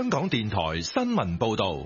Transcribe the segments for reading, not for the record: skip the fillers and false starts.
香港電台新聞報道。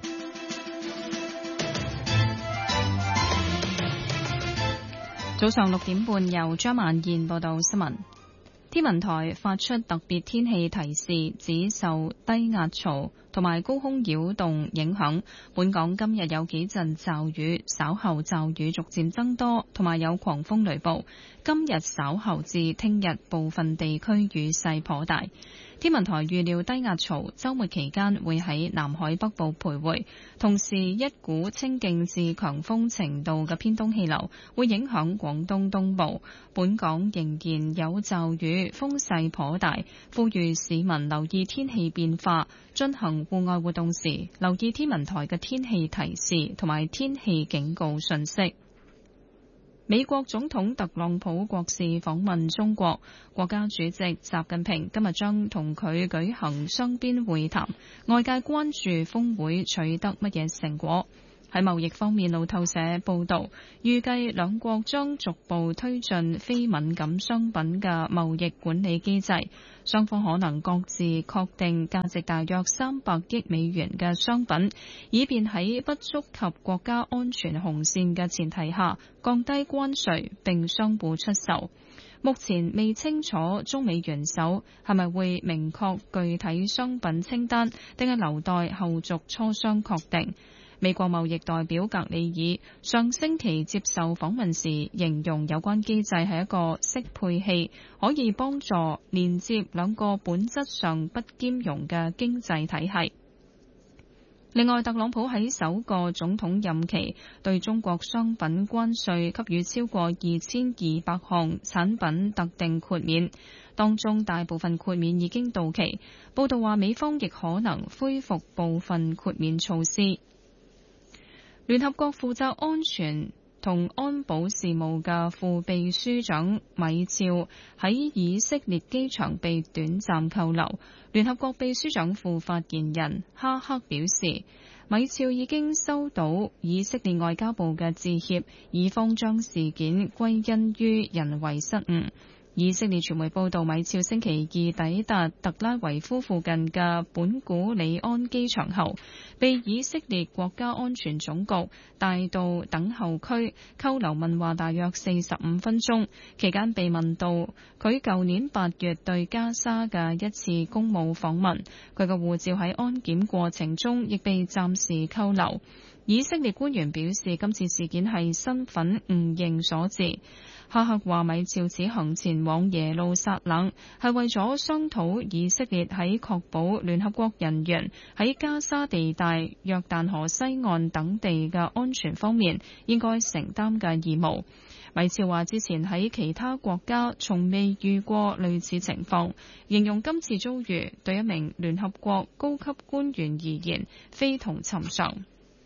早上6點半，由張曼燕報道新聞。天文台發出特別天氣提示，指受低壓槽同埋高空擾動影響，本港今日有幾陣驟雨，稍後驟雨逐漸增多，同埋有狂風雷暴。今日稍後至聽日部分地區雨勢頗大。天文台預料低壓槽週末期間會喺南海北部徘徊，同時一股清勁至強風程度嘅偏東氣流會影響廣東東部，本港仍然有驟雨，風勢頗大，呼籲市民留意天氣變化，進行戶外活動時留意天文台嘅天氣提示同埋天氣警告信息。美國總統特朗普國事訪問中國，國家主席習近平今日將同佢舉行雙邊會談，外界關注峰會取得乜嘢成果。喺貿易方面，路透社報道，預計兩國將逐步推進非敏感商品嘅貿易管理機制，雙方可能各自確定價值大約300億美元嘅商品，以便喺不觸及國家安全紅線嘅前提下降低關稅並相互出售。目前未清楚中美元首係咪會明確具體商品清單，定係留待後續磋商確定。美國貿易代表格里爾上星期接受訪問時形容有關機制係一個適配器，可以幫助連接兩個本質上不兼容嘅經濟體系。另外，特朗普喺首個總統任期對中國商品關稅給予超過2200項產品特定豁免，當中大部分豁免已經到期。報道話美方亦可能恢復部分豁免措施。聯合國負責安全同安保事務嘅副秘書長米肖喺以色列機場被短暫扣留。聯合國秘書長副發言人哈克表示，米肖已經收到以色列外交部嘅致歉，以方將事件歸因於人為失誤。以色列傳媒報道，米肖星期二抵達特拉維夫附近嘅本古里安機場後，被以色列國家安全總局帶到等候區扣留問話大約45分鐘，期間被問到佢舊年8月對加沙嘅一次公務訪問，佢嘅護照喺安檢過程中亦被暫時扣留。以色列官員表示，今次事件係身份誤認所致。哈克話，米肖此行前往耶路撒冷係為咗商討以色列喺確保聯合國人員喺加沙地帶、約旦河西岸等地嘅安全方面應該承擔嘅義務。米肖話，之前喺其他國家從未遇過類似情況，形容今次遭遇對一名聯合國高級官員而言非同尋常。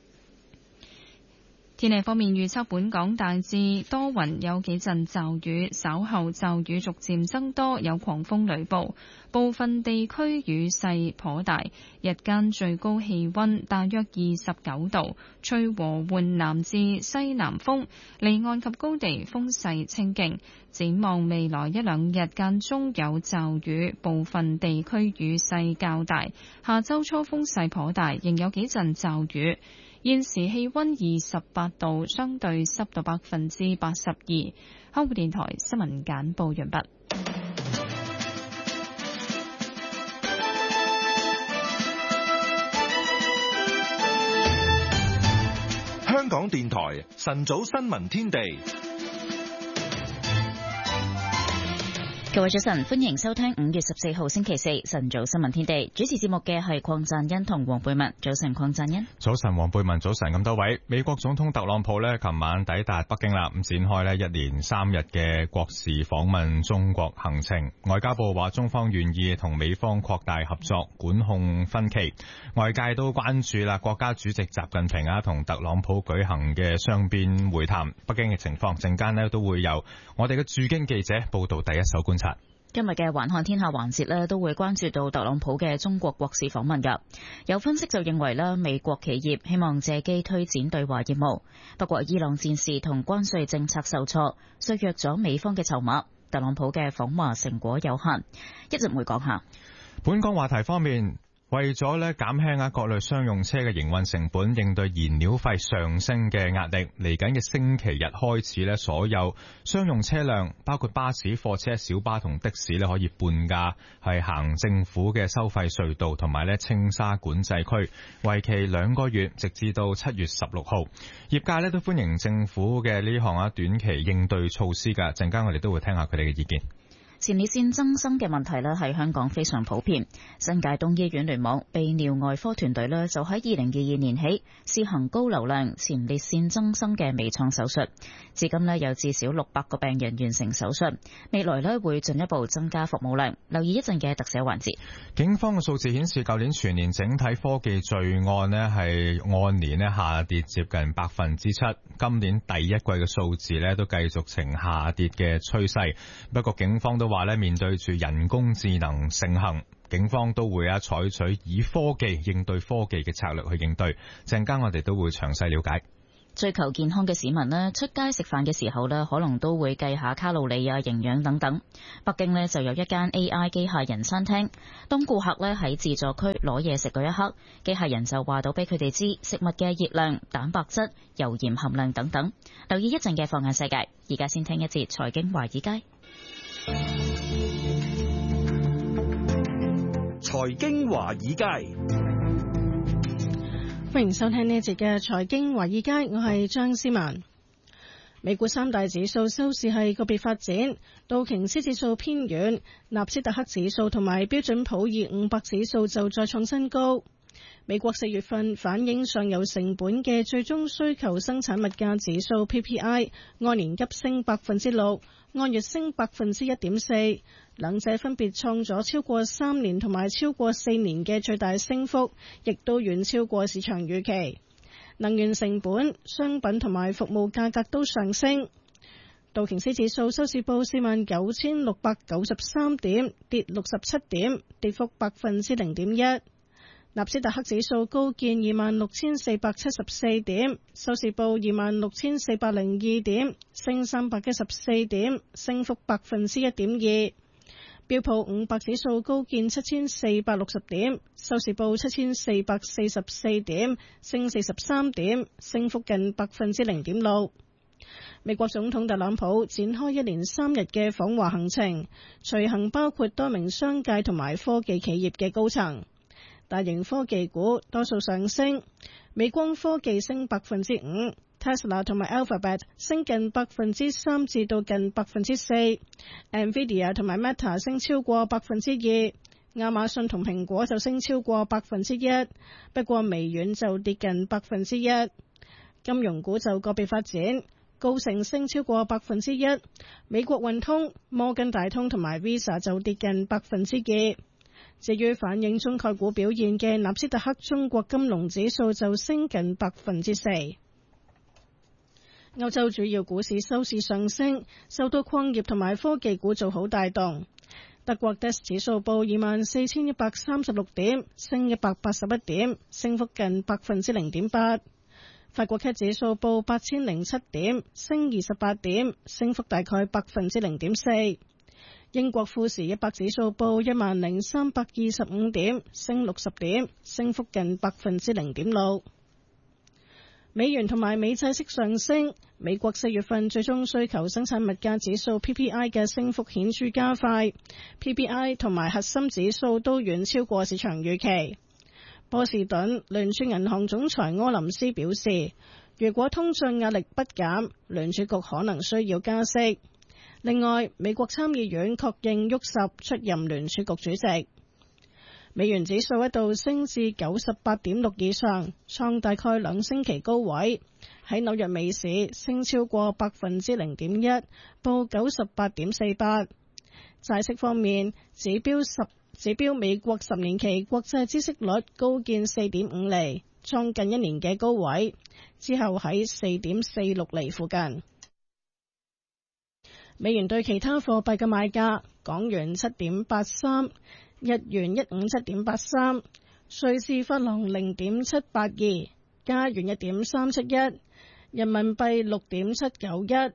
天氣方面預測，本港大致多雲，有幾陣驟雨，稍後驟雨逐漸增多，有狂風雷暴，部分地區雨勢頗大。日間最高氣溫大約29度，吹和緩南至西南風，離岸及高地風勢清勁。展望未來一兩日間中有驟雨，部分地區雨勢較大。下周初風勢頗大，仍有幾陣驟雨。現時氣溫28度，相對濕度82%。香港電台新聞簡報完畢。 香港電台晨早新聞天地。 各位早晨，歡迎收聽5月14號星期四晨早新聞天地。主持節目嘅係鄺贊恩同黃貝文。早晨，鄺贊恩。早晨，黃貝文。早晨，咁多位。美國總統特朗普呢，琴晚抵達北京啦，咁展開呢一連3日嘅國事訪問中國行程。外交部話，中方願意同美方擴大合作，管控分歧。外界都關注啦，國家主席習近平同特朗普舉行嘅雙邊會談，北京嘅情況，陣間呢都會由我哋嘅駐京記者報道第一手觀察。 今日嘅環看天下環節呢，都會關注到特朗普嘅中國國事訪問噶。有分析就認為啦，美國企業希望借機推展對華業務，不過伊朗戰事同關稅政策受挫，削弱咗美方嘅籌碼。特朗普嘅訪華成果有限，一陣會講下。 本港話題方面， 為咗咧減輕各類商用車嘅營運成本，應對燃料費上升嘅壓力，嚟緊嘅星期日開始咧，所有商用車輛包括巴士、貨車、小巴同的士咧，可以半價係行政府嘅收費隧道同埋咧青沙管制區，為期2個月，直至到7月16號。業界咧都歡迎政府嘅呢項短期應對措施㗎。陣間我哋都會聽下佢哋嘅意見。 前列腺增生嘅問題咧喺香港非常普遍。新界東醫院聯網泌尿外科團隊咧就喺2022年起試行高流量前列腺增生嘅微創手術，至今咧有至少600個病人完成手術，未來咧會進一步增加服務量。留意一陣嘅特寫環節。 警方嘅數字顯示，舊年全年整體科技罪案咧係按年咧下跌接近7%，今年第一季嘅數字咧都繼續呈下跌嘅趨勢。不過警方都話咧，面對住人工智能盛行，警方都會採取以科技應對科技嘅策略去應對。陣間我哋都會詳細了解。 追求健康嘅市民咧，出街食飯嘅時候咧，可能都會計下卡路里啊、營養等等。北京咧就有一間 AI 機械人餐廳，當顧客咧喺自助區攞嘢食嗰一刻，機械人就話到俾佢哋知食物嘅熱量、蛋白質、油鹽含量等等。留意一陣嘅放眼世界，而家先聽一節財經華爾街。 財經華爾街， 歡迎收聽呢一節嘅財經華爾街，我係張思文。美股三大指數收市係個別發展，道瓊斯指數偏軟，納斯達克指數同埋標準普爾500指數就再創新高。美國4月份反映上游成本嘅最終需求生產物價指數 PPI 按年急升6%，按月升1.4%，兩者分別創咗超過3年同埋超過4年嘅最大升幅，亦都遠超過市場預期。能源成本、商品同埋服務價格都上升。道瓊斯指數收市報49,693點，跌67點，跌幅0.1%。納斯達克指數高見26,474點，收市報26,402點，升314點，升幅1.2%。標普500指數高見7,460點，收市報7,444點，升43點，升幅近0.6%。美國總統特朗普展開一連3日嘅訪華行程，隨行包括多名商界同埋科技企業嘅高層。大型科技股多數上升，美光科技升5%， Tesla 同埋 Alphabet 升近3%至到近4%， Nvidia 同埋 Meta 升超過2%， 亞馬遜同蘋果就升超過1%，不過微軟就跌近1%。金融股就個別發展，高盛升超過1%，美國運通、摩根大通同埋 Visa 就跌近2%。至於反映中概股表現嘅納斯達克中國金龍指數就升近4%。歐洲主要股市收市上升，受到礦業同埋科技股做好帶動。德國 DAX 指數報24,136點，升181點，升幅近0.8%。法國 CAC 指數報8,007點，升28點，升幅大概0.4%。英國富時100指數報10,325點，升60點，升幅近0.6%。美元同埋美債息上升，美國4月份最終需求生產物價指數 PPI 嘅升幅顯著加快 ，PPI 同埋核心指數都遠超過市場預期。波士頓聯儲銀行總裁柯林斯表示，如果通脹壓力不減，聯儲局可能需要加息。另外，美國參議院確認沃什出任聯儲局主席。美元指數一度升至98.6以上，創大概2星期高位。喺紐約美市升超過0.1%，報98.48。債息方面，指標美國10年期國債孳息率高見4.5厘，創近1年嘅高位，之後喺4.46厘附近。美元對其他貨幣嘅賣價：港元7.83，日元157.83，瑞士法郎0.782，加元1.371，人民幣6.791，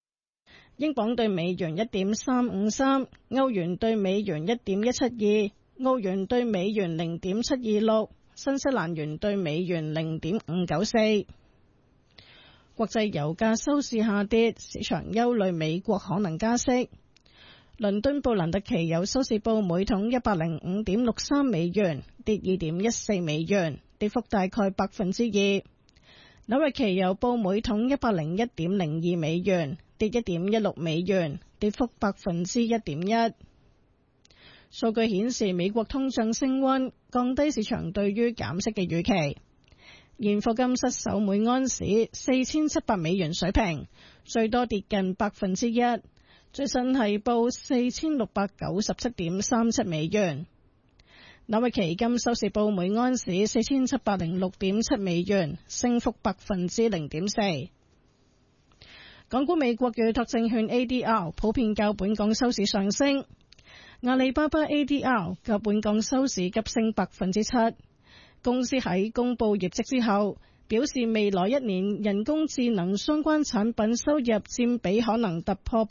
英鎊對美元1.353，歐元對美元1.172， 澳元對美元0.726，新西蘭元對美元0.594。國際油價收市下跌，市場憂慮美國可能加息。倫敦布蘭特期油收市報每桶105.63美元，跌2.14美元，跌幅大概2%。紐約期油報每桶101.02美元，跌1.16美元，跌幅1.1%。數據顯示美國通脹升溫，降低市場對於減息嘅預期。現貨金失守每盎司4700美元水平，最多跌近1%。最新係報4697.37美元。紐約期金收市報每盎司4706.7美元，升幅0.4%。港股美國預託證券 ADR 普遍較本港收市上升，阿里巴巴 ADR 較本港收市急升7%。公司喺公布業績之後，表示未來一年人工智能相關產品收入佔比可能突破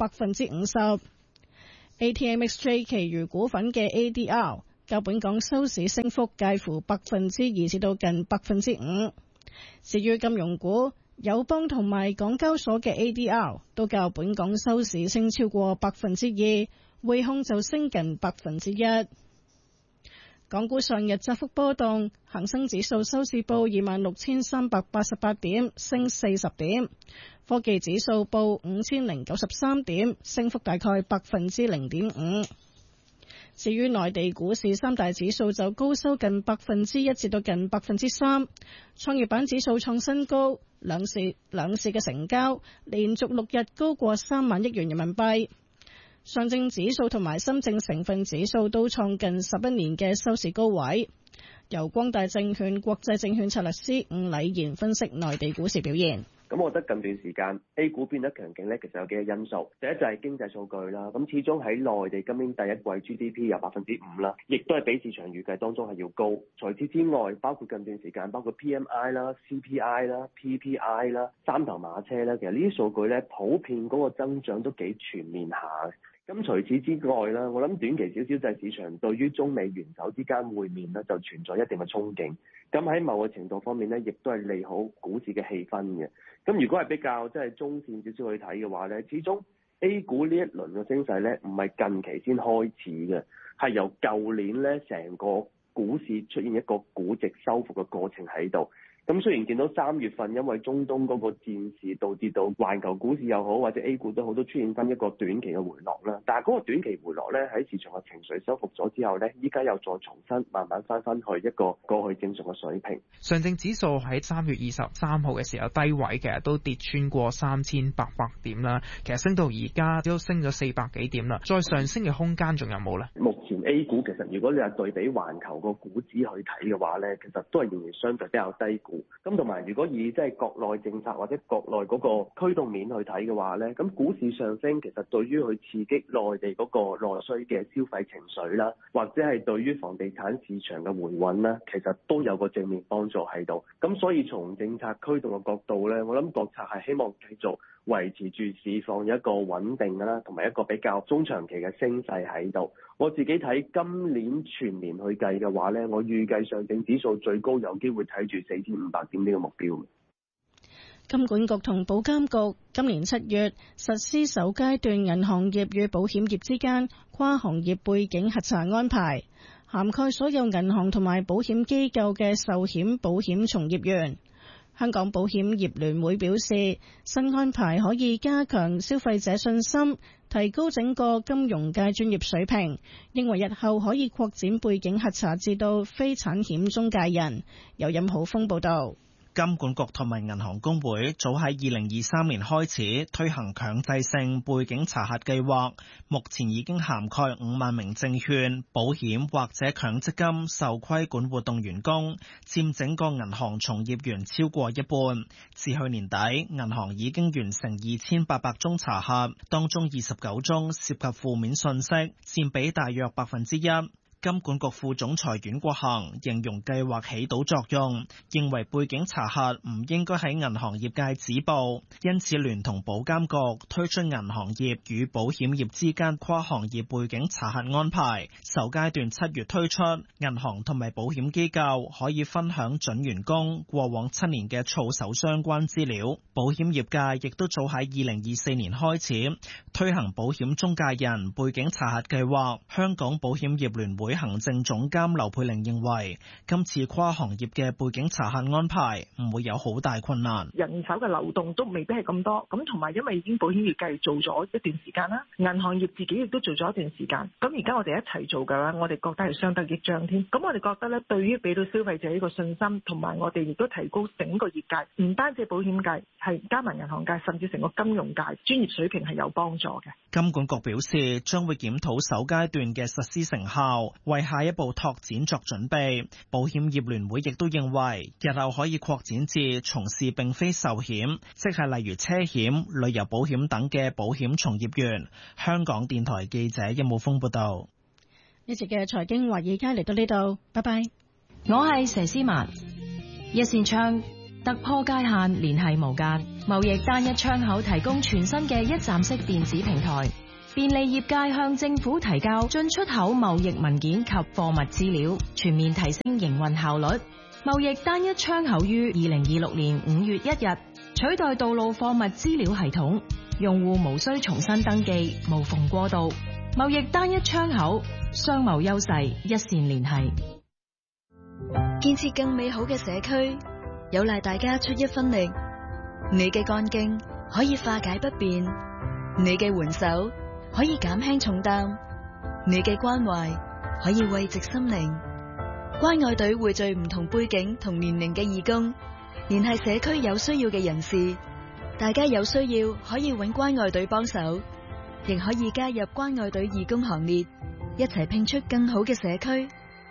50%。ATMXJ 其餘股份嘅 ADR 較本港收市升幅介乎2%至到近5%。至於金融股，友邦同埋港交所嘅 ADR 都較本港收市升超過2%，匯控就升近1%。港股上日窄幅波動，恒生指數收市報26,388點，升40點；科技指數報5,093點，升幅大概0.5%。至於內地股市三大指數就高收近1%至到近3%，創業板指數創新高，兩市嘅成交連續6日高過3萬億元人民幣。上證指數同埋深證成分指數都創近11年嘅收市高位。由光大證券國際證券策略師伍禮賢分析內地股市表現。 咁我覺得近段時間 A 股變得強勁呢，其實有幾個因素。第一就係經濟數據啦，咁始終喺內地今年第一季 GDP 有5%啦，亦都係比市場預計當中係要高。除此之外，包括近段時間包括 PMI 啦、CPI 啦、PPI 啦、三頭馬車啦，其實呢啲數據呢，普遍嗰個增長都幾全面下嘅。咁除此之外啦，我諗短期少少就係市場對於中美元首之間會面呢，就存在一定嘅憧憬。咁喺某個程度方面呢，亦都係利好股市嘅氣氛嘅。咁如果係比較即係中線少少去睇嘅話呢，始終 A 股呢一輪嘅升勢呢，唔係近期先開始嘅，係由舊年呢成個股市出現一個估值收復嘅過程喺度。咁雖然見到3月份因為中東嗰個戰事導致到環球股市又好或者 A 股都好，都出現翻一個短期嘅回落啦。但係嗰個短期回落呢，喺市場嘅情緒收復咗之後呢，依家又再重新慢慢翻去一個過去正常嘅水平。 上證指數喺3月23號嘅時候低位，其實都跌穿過3800點啦。其實升到而家都升咗400幾點啦，再上升嘅空間仲有冇呢？ 目前 A 股其實如果你係對比環球個股指去睇嘅話呢，其實都係仍然相對比較低估。咁同埋如果以即係國內政策或者國內嗰個驅動面去睇嘅話呢，咁股市上升其實對於去刺激內地嗰個內需嘅消費情緒啦，或者係對於房地產市場嘅回穩啦，其實都有個正面幫助喺度。咁所以從政策驅動嘅角度呢，我諗國策係希望繼續維持住市況一個穩定啦，同埋一個比較中長期嘅升勢喺度。我自己睇今年全年去計嘅話呢，我預計上證指數最高有機會睇住4500點呢個目標。 金管局同保監局今年7月實施首階段銀行業與保險業之間跨行業背景核查安排，涵蓋所有銀行同埋保險機構嘅壽險保險從業員。香港保險業聯會表示，新安排可以加強消費者信心，提高整個金融界專業水平，認為日後可以擴展背景核查至到非產險中介人。由任浩峰報道。 金管局同埋銀行公會早喺2023年開始推行強制性背景查核計劃，目前已經涵蓋5萬名證券、保險或者強積金受規管活動員工，佔整個銀行從業員超過一半。至去年底，銀行已經完成2800宗查核，當中29宗涉及負面信息，佔比大約1%。 金管局副總裁阮國恒形容計劃起到作用，認為背景查核唔應該喺銀行業界止步，因此聯同保監局推出銀行業與保險業之間跨行業背景查核安排，首階段7月推出，銀行同埋保險機構可以分享準員工過往7年嘅操守相關資料。保險業界亦都早喺2024年開始推行保險中介人背景查核計劃。香港保險業聯會行政總監劉佩玲認為，今次跨行業嘅背景查核安排唔會有好大困難， 人手嘅流動都未必係咁多，咁同埋因為已經保險業界做咗一段時間啦，銀行業自己亦都做咗一段時間，咁而家我哋一齊做嘅話，我哋覺得係相得益彰添。咁我哋覺得咧，對於俾到消費者呢個信心，同埋我哋亦都提高整個業界，唔單止保險界，係加埋銀行界，甚至成個金融界專業水平係有幫助嘅。 金管局表示，將會檢討首階段嘅實施成效，為下一步拓展作準備。保險業聯會亦都認為，日後可以擴展至從事並非壽險，即係例如車險、旅遊保險等嘅保險從業員。香港電台記者任武峰報道。 呢節嘅財經華爾街嚟到呢度，拜拜。 我係佘詩曼，一線窗突破界限，聯繫無間，貿易單一窗口提供全新嘅一站式電子平台，便利業界向政府提交進出口貿易文件及貨物資料，全面提升營運效率。貿易單一窗口於2026年5月1日取代道路貨物資料系統，用戶無需重新登記，無縫過渡。貿易單一窗口，商貿優勢一線聯繫。 建設更美好嘅社區，有賴大家出一分力。你嘅幹勁可以化解不便，你嘅援手可以減輕重擔，你嘅關懷可以慰藉心靈。關愛隊匯聚唔同背景同年齡嘅義工，聯繫社區有需要嘅人士。大家有需要可以揾關愛隊幫手，亦可以加入關愛隊義工行列，一齊拼出更好嘅社區。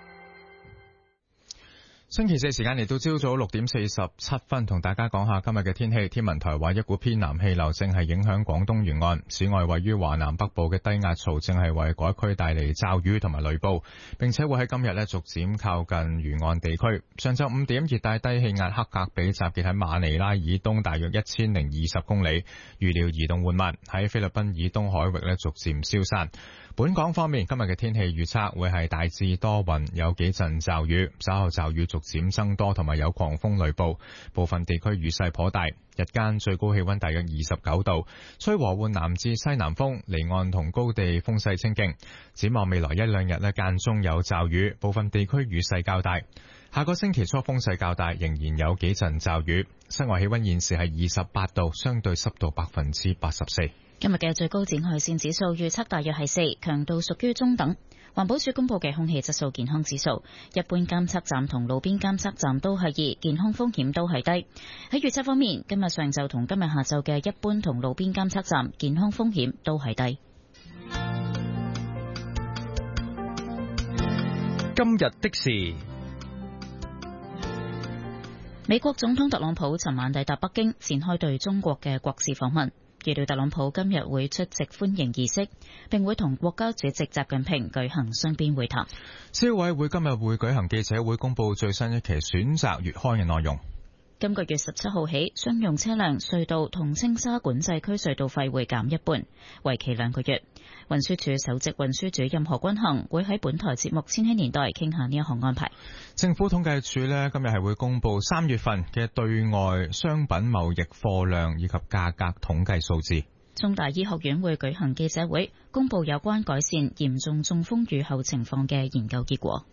星期四時間嚟到朝早6點47分，同大家講下今日嘅天氣。天文台話一股偏南氣流正係影響廣東沿岸，此外位於華南北部嘅低壓槽正係為該區帶嚟驟雨同埋雷暴，並且會喺今日逐漸靠近沿岸地區。上晝5點，熱帶低氣壓克格比集結喺馬尼拉以東大約1020公里，預料移動緩慢，喺菲律賓以東海域逐漸消散。本港方面，今日嘅天氣預測會係大致多雲，有幾陣驟雨，稍後驟雨逐漸增多，同埋有狂風雷暴，部分地區雨勢頗大。日間最高氣溫大約29度，吹和緩南至西南風，離岸同高地風勢清勁。展望未來一兩日間中有驟雨，部分地區雨勢較大。下個星期初風勢較大，仍然有幾陣驟雨。室外氣溫現時係28度，相對濕度84%。 今日嘅最高紫外線指數預測大約係4，強度屬於中等。環保署公布嘅空氣質素健康指數，一般監測站同路邊監測站都係2，健康風險都係低。喺預測方面，今日上晝同今日下晝嘅一般同路邊監測站健康風險都係低。 今日的事， 美國總統特朗普尋晚抵達北京，展開對中國嘅國事訪問。預料特朗普今日會出席歡迎儀式，並會同國家主席習近平舉行雙邊會談。 消委會今日會舉行記者會，公布最新一期選擇月刊嘅內容。 今個月17號起，商用車輛、隧道同青沙管制區隧道費會減一半，為期2個月。運輸署首席運輸主任何君衡會喺本台節目《千禧年代》傾下呢一項安排。 政府統計處今日係會公布3月份嘅對外商品貿易貨量以及價格統計數字。 中大醫學院會舉行記者會，公布有關改善嚴重中風預後情況嘅研究結果。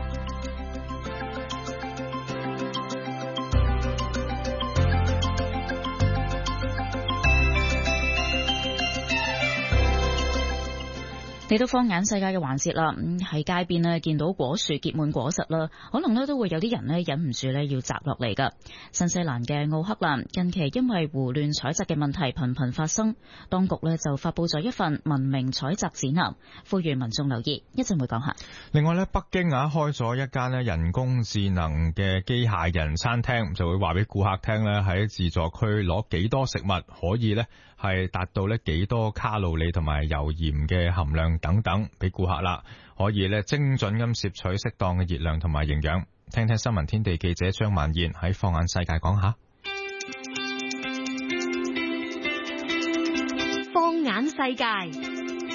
嚟到放眼世界嘅環節啦，喺街邊咧見到果樹結滿果實啦，可能咧都會有啲人咧忍唔住咧要摘落嚟噶。新西蘭嘅奧克蘭近期因為胡亂採摘嘅問題頻頻發生，當局咧就發佈咗一份文明採摘指南，呼籲民眾留意。一陣會講下。 另外咧，北京開咗一間人工智能嘅機械人餐廳，就會話俾顧客聽咧喺自助區攞幾多食物可以咧係達到幾多卡路里同埋油鹽嘅含量等等俾顧客啦，可以咧精準咁攝取適當嘅熱量同埋營養。聽聽新聞天地記者張萬燕喺放眼世界講下。 放眼世界。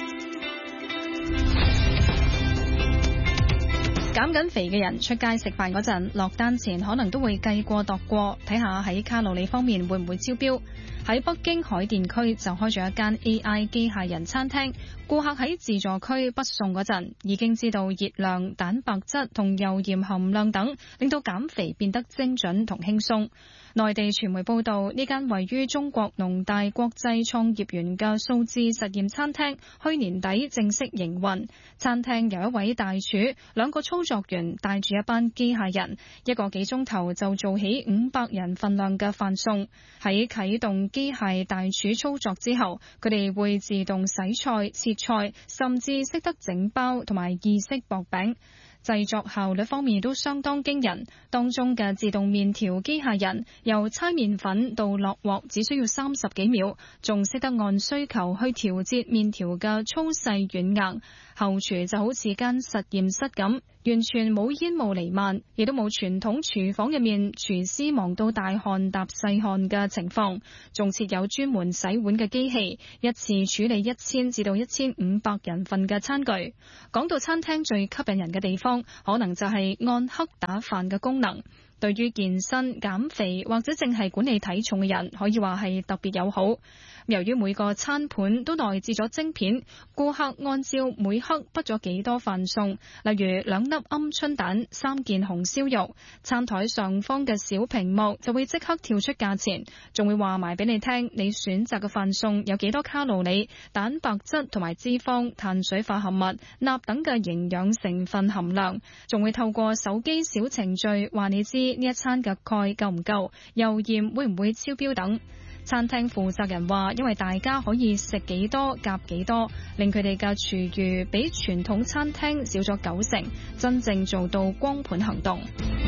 減緊肥嘅人出街食飯嗰陣，落單前可能都會計過度過，睇下喺卡路里方面會唔會超標。喺北京海淀區就開咗一間 AI 機械人餐廳，顧客喺自助區不送嗰陣，已經知道熱量、蛋白質同油鹽含量等，令到減肥變得精準同輕鬆。內地傳媒報道，呢間位於中國農大國際創業園嘅數字實驗餐廳，去年底正式營運。餐廳由一位大廚、2個操作員帶住一班機械人，1個幾鐘頭就做起500人份量嘅飯餸。喺啟動機械大廚操作之後，佢哋會自動洗菜、切菜，甚至識得整包同埋意式薄餅。製作效率方面都相當驚人，當中嘅自動麵條機械人由搓麵粉到落鑊只需要30幾秒，仲識得按需求去調節麵條嘅粗細軟硬。後廚就好似間實驗室咁，完全冇煙霧瀰漫，亦都冇傳統廚房入面廚師忙到大汗搭細汗嘅情況，仲設有專門洗碗嘅機器，一次處理1000至到1500人份嘅餐具。講到餐廳最吸引人嘅地方，可能就係按克打飯嘅功能。對於健身、減肥或者淨係管理體重嘅人，可以話係特別友好。由於每個餐盤都內置咗晶片，顧客按照每克畢咗幾多飯餸，例如2粒鵪鶉蛋、3件紅燒肉，餐台上方嘅小屏幕就會即刻跳出價錢，仲會話埋俾你聽你選擇嘅飯餸有幾多卡路里、蛋白質同埋脂肪、碳水化合物、鈉等嘅營養成分含量，仲會透過手機小程序話你知呢一餐嘅鈣夠唔夠，油鹽會唔會超標等。餐廳負責人話，因為大家可以食幾多夾幾多，令佢哋嘅廚餘比傳統餐廳少咗90%，真正做到光盤行動。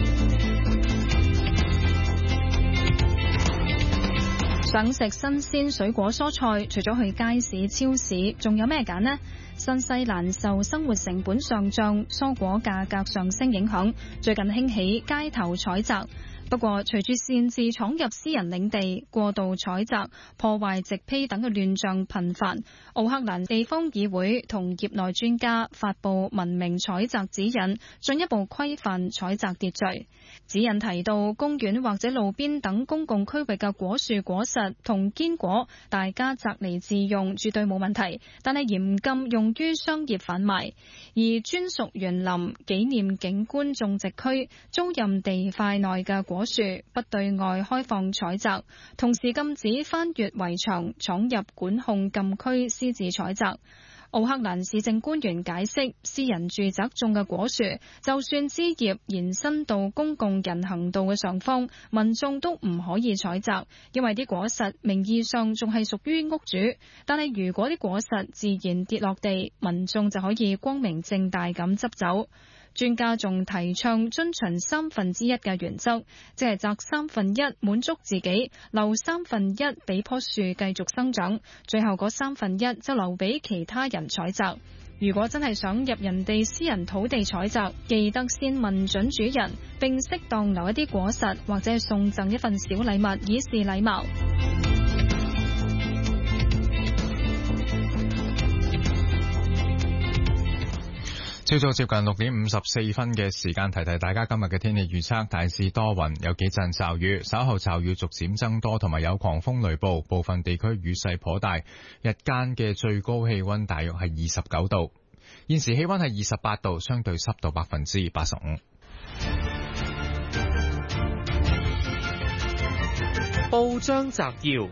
想食新鮮水果蔬菜，除咗去街市、超市，仲有咩揀呢？新西蘭受生活成本上漲、蔬果價格上升影響，最近興起街頭採摘。不過，隨住擅自闖入私人領地、過度採摘、破壞植被等嘅亂象頻繁，奧克蘭地方議會同業內專家發布文明採摘指引，進一步規範採摘秩序。指引提到，公園或者路邊等公共區域嘅果樹果實同堅果，大家摘嚟自用絕對冇問題，但係嚴禁用於商業販賣。而專屬園林、紀念景觀種植區、租賃地塊內嘅果樹不對外開放採摘，同時禁止翻越圍牆闖入管控禁區私自採摘。奧克蘭市政官員解釋，私人住宅種嘅果樹，就算枝葉延伸到公共人行道嘅上方，民眾都唔可以採摘，因為啲果實名義上仲係屬於屋主，但係如果啲果實自然跌落地，民眾就可以光明正大咁執走。專家仲提倡遵循1/3嘅原則，即係摘1/3滿足自己，留1/3俾棵樹繼續生長，最後嗰1/3就留俾其他人採摘。如果真係想入人哋私人土地採摘，記得先問準主人，並適當留一啲果實，或者係送贈一份小禮物，以示禮貌。 朝早接近6點54分嘅時間，提提大家今日嘅天氣預測，大致多雲，有幾陣驟雨，稍後驟雨逐漸增多，同埋有狂風雷暴，部分地區雨勢頗大。日間嘅最高氣溫大約係29度，現時氣溫係28度，相對濕度85%。 報章摘要，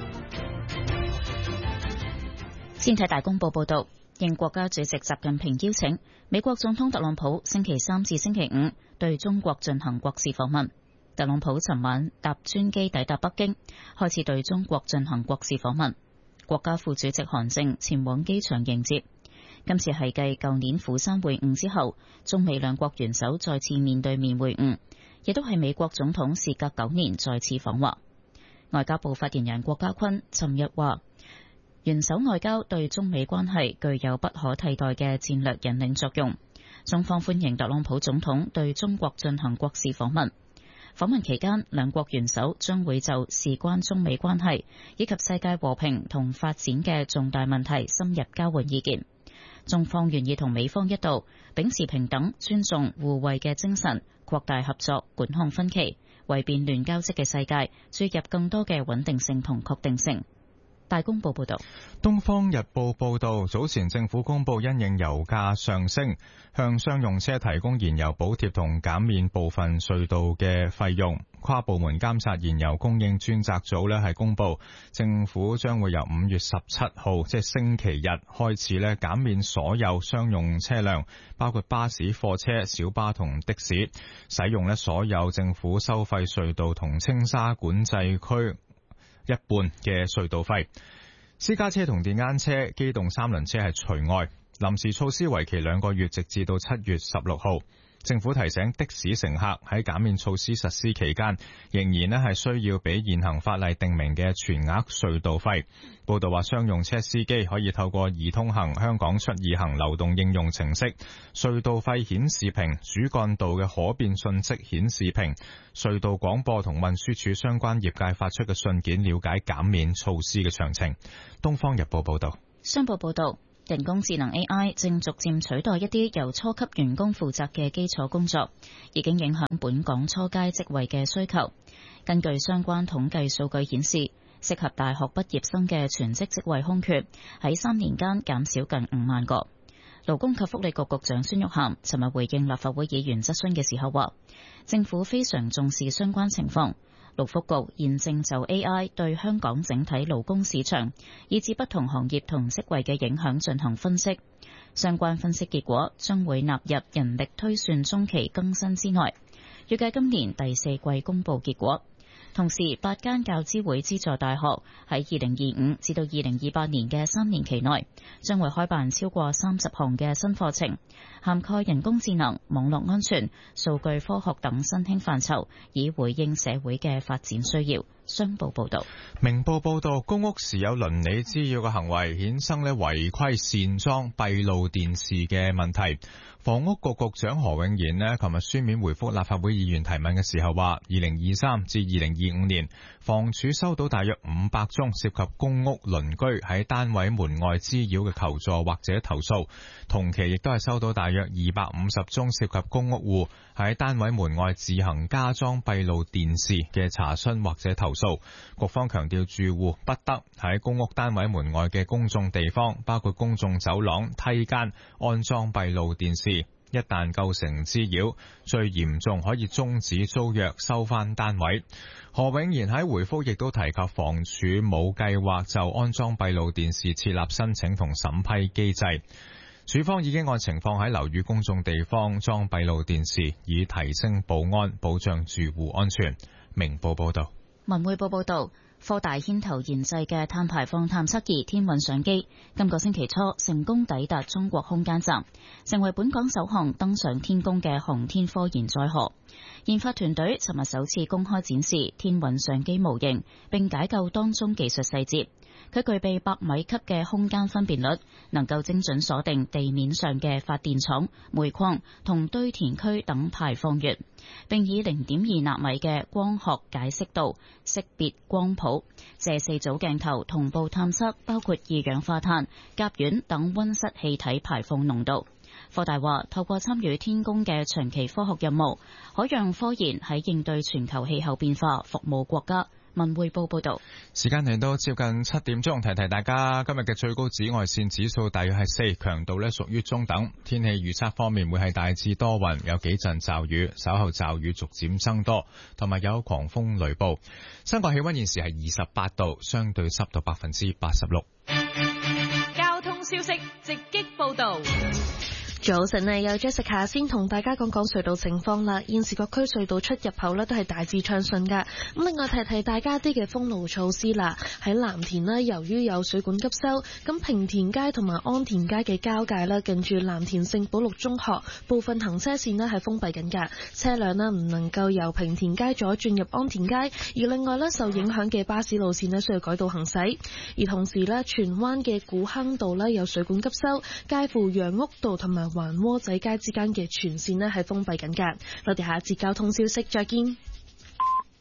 先睇大公報報道。應國家主席習近平邀請，美國總統特朗普星期3至星期5對中國進行國事訪問。特朗普尋晚搭專機抵達北京，開始對中國進行國事訪問。國家副主席韓正前往機場迎接。今次係繼舊年釜山會晤之後，中美兩國元首再次面對面會晤，亦都係美國總統事隔9年再次訪華。外交部發言人郭家坤尋日話， 元首外交對中美關係具有不可替代嘅戰略引領作用。中方歡迎特朗普總統對中國進行國事訪問。訪問期間，兩國元首將會就事關中美關係以及世界和平同發展嘅重大問題深入交換意見。中方願意同美方一道，秉持平等、尊重、互惠嘅精神，擴大合作，管控分歧，為變亂交織嘅世界注入更多嘅穩定性同確定性。大公報報道。 東方日報報道，早前政府公布因應油價上升，向商用車提供燃油補貼同減免部分隧道嘅費用。跨部門監察燃油供應專責組係公布，政府將會由5月17號，即係星期日開始減免所有商用車輛，包括巴士、貨車、小巴同的士，使用所有政府收費隧道同青沙管制區一半嘅隧道費。私家車同電單車、機動三輪車係除外。臨時措施為期2個月，直至到7月16號。政府提醒的士乘客喺減免措施實施期間，仍然係需要俾現行法例訂明嘅全額隧道費。報道話，商用車司機可以透過易通行、香港出易行流動應用程式、隧道費顯示屏、主幹道嘅可變信息顯示屏、隧道廣播同運輸署相關業界發出嘅信件，了解減免措施嘅詳情。東方日報報道。 商報報道，人工智能 AI 正逐漸取代一啲由初級員工負責嘅基礎工作，已經影響本港初階職位嘅需求。根據相關統計數據顯示，適合大學畢業生嘅全職職位空缺喺3年間減少近5萬個。勞工及福利局局長孫玉菡尋日回應立法會議員質詢嘅時候話，政府非常重視相關情況。勞福局現正就 AI 對香港整體勞工市場以至不同行業同職位嘅影響進行分析，相關分析結果將會納入人力推算中期更新之內，預計今年第4季公佈結果。同時，8間教資會資助大學喺2025至到2028年嘅3年期內，將會開辦超過30項嘅新課程，涵蓋人工智能、網絡安全、數據科學等新興範疇，以回應社會嘅發展需要。商報報道。 明報報道，公屋時有鄰里滋擾嘅行為，衍生違規擅裝閉路電視嘅問題。房屋局局長何永賢琴日書面回覆立法會議員提問嘅時候話，2023至2025年，房署收到大約500宗涉及公屋鄰居喺單位門外滋擾嘅求助或者投訴，同期亦都係收到大約250宗涉及公屋戶喺單位門外自行加裝閉路電視嘅查詢或者投訴。局方強調，住戶不得喺公屋單位門外嘅公眾地方，包括公眾走廊、梯間安裝閉路電視。一旦構成滋擾，最嚴重可以終止租約，收返單位。何永賢喺回覆亦都提及，房署冇計劃就安裝閉路電視設立申請同審批機制。署方已經按情況喺樓宇公眾地方裝閉路電視，以提升保安，保障住戶安全。明報報道。 文匯報報道，科大牽頭研製嘅碳排放探測儀天韻相機，今個星期初成功抵達中國空間站，成為本港首項登上天宮嘅航天科研載荷。研發團隊尋日首次公開展示天韻相機模型，並解構當中技術細節。佢具備100米級嘅空間分辨率，能夠精準鎖定地面上嘅發電廠、煤礦同堆填區等排放源，並以0.2納米嘅光學解析度識別光譜，借4組鏡頭同步探測包括二氧化碳、甲烷等溫室氣體排放濃度。科大話，透過參與天宮嘅長期科學任務，可讓科研喺應對全球氣候變化服務國家。文匯報報道。 時間嚟到接近7點鐘，提提大家今日嘅最高紫外線指數大約係4，強度屬於中等。天氣預測方面會係大致多雲，有幾陣驟雨，稍後驟雨逐漸增多，同埋有狂風雷暴。香港氣溫現時係28度，相對濕度86%。 交通消息直擊報道。 早晨啊，有 Jessica 先同大家講講隧道情況啦。現時各區隧道出入口呢都係大致暢順噶。咁另外提提大家啲嘅封路措施啦。喺藍田呢，由於有水管急修，咁平田街同埋安田街嘅交界啦，近住藍田聖保祿中學部分行車線呢係封閉緊噶，車輛呢唔能夠由平田街左轉入安田街。而另外呢，受影響嘅巴士路線呢需要改道行駛。而同時呢，荃灣嘅古坑道呢有水管急修，介乎楊屋道同埋環窩仔街之間嘅全線呢係封閉緊㗎。我哋下一節交通消息再見。